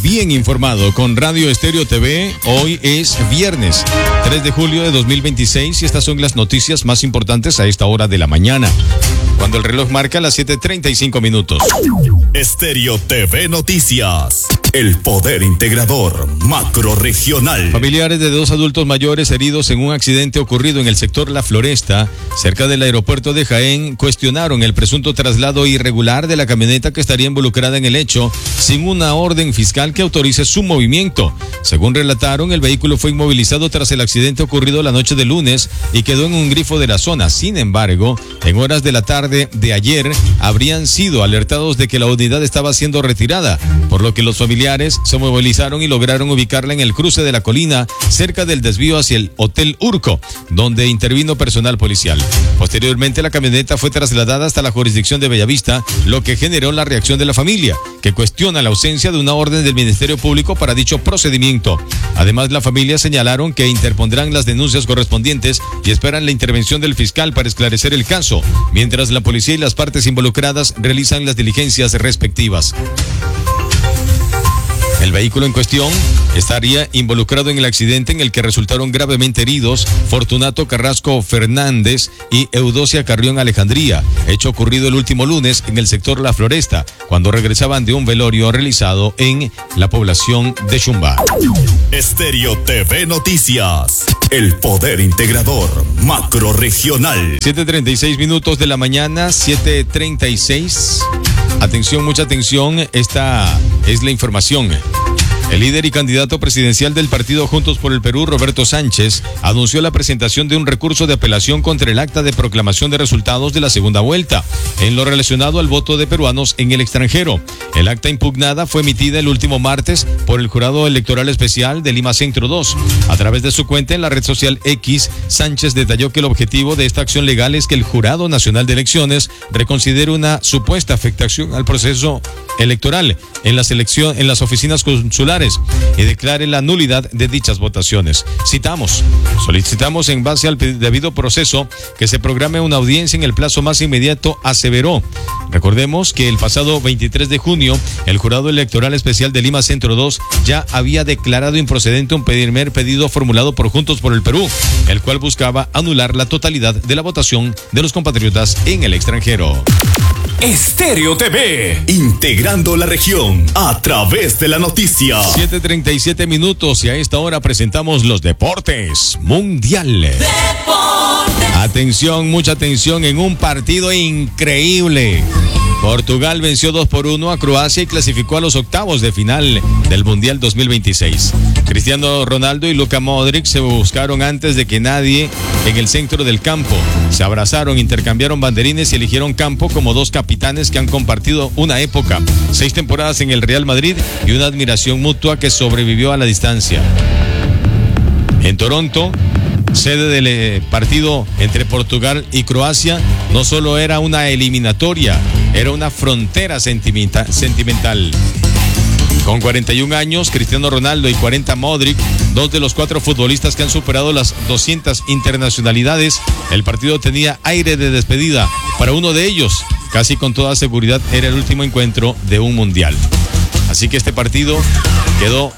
bien informado con Radio Estéreo TV. Hoy es viernes 3 de julio de 2026 y estas son las noticias más importantes a esta hora de la mañana, cuando el reloj marca las 7:35 minutos. Estéreo TV Noticias. El poder integrador macrorregional. Familiares de 2 adultos mayores heridos en un accidente ocurrido en el sector La Floresta, cerca del aeropuerto de Jaén, cuestionaron el presunto traslado irregular de la camioneta que estaría involucrada en el hecho, sin una orden fiscal que autorice su movimiento. Según relataron, el vehículo fue inmovilizado tras el accidente ocurrido la noche de lunes y quedó en un grifo de la zona. Sin embargo, en horas de la tarde de ayer, habrían sido alertados de que la unidad estaba siendo retirada, por lo que los familiares se movilizaron y lograron ubicarla en el cruce de la colina, cerca del desvío hacia el Hotel Urco, donde intervino personal policial. Posteriormente, la camioneta fue trasladada hasta la jurisdicción de Bellavista, lo que generó la reacción de la familia, que cuestiona la ausencia de una orden del Ministerio Público para dicho procedimiento. Además, la familia señalaron que interpondrán las denuncias correspondientes y esperan la intervención del fiscal para esclarecer el caso, mientras la policía y las partes involucradas realizan las diligencias respectivas. El vehículo en cuestión estaría involucrado en el accidente en el que resultaron gravemente heridos Fortunato Carrasco Fernández y Eudocia Carrión Alejandría, hecho ocurrido el último lunes en el sector La Floresta, cuando regresaban de un velorio realizado en la población de Chumbá. Estéreo TV Noticias. El poder integrador macrorregional. 7:36 minutos de la mañana, 7:36. Atención, mucha atención, esta es la información. El líder y candidato presidencial del partido Juntos por el Perú, Roberto Sánchez, anunció la presentación de un recurso de apelación contra el acta de proclamación de resultados de la segunda vuelta, en lo relacionado al voto de peruanos en el extranjero. El acta impugnada fue emitida el último martes por el Jurado Electoral Especial de Lima Centro 2. A través de su cuenta en la red social X, Sánchez detalló que el objetivo de esta acción legal es que el Jurado Nacional de Elecciones reconsidere una supuesta afectación al proceso electoral en las oficinas consulares y declare la nulidad de dichas votaciones. Solicitamos en base al debido proceso que se programe una audiencia en el plazo más inmediato, aseveró. Recordemos que el pasado 23 de junio, el Jurado Electoral Especial de Lima Centro 2 ya había declarado improcedente un primer pedido formulado por Juntos por el Perú, el cual buscaba anular la totalidad de la votación de los compatriotas en el extranjero. Estéreo TV, integrando la región a través de la noticia. 7:37 minutos y a esta hora presentamos los deportes mundial. Deportes. Atención, mucha atención en un partido increíble. Portugal venció 2-1 a Croacia y clasificó a los octavos de final del Mundial 2026. Cristiano Ronaldo y Luka Modric se buscaron antes de que nadie en el centro del campo. Se abrazaron, intercambiaron banderines y eligieron campo como dos capitanes que han compartido una época, 6 temporadas en el Real Madrid y una admiración mutua que sobrevivió a la distancia. En Toronto, sede del partido entre Portugal y Croacia, no solo era una eliminatoria, era una frontera sentimental. Con 41 años, Cristiano Ronaldo y 40 Modric, 2 de los 4 futbolistas que han superado las 200 internacionalidades, el partido tenía aire de despedida. Para uno de ellos, casi con toda seguridad, era el último encuentro de un mundial. Así que este partido quedó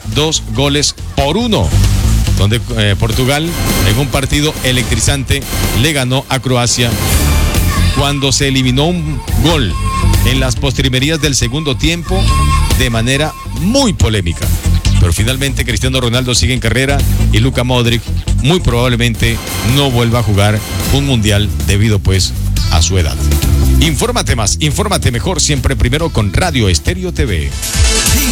2-1, donde Portugal, en un partido electrizante, le ganó a Croacia cuando se eliminó un gol en las postrimerías del segundo tiempo de manera muy polémica. Pero finalmente Cristiano Ronaldo sigue en carrera y Luka Modric muy probablemente no vuelva a jugar un mundial debido pues a su edad. Infórmate más, infórmate mejor, siempre primero con Radio Estéreo TV.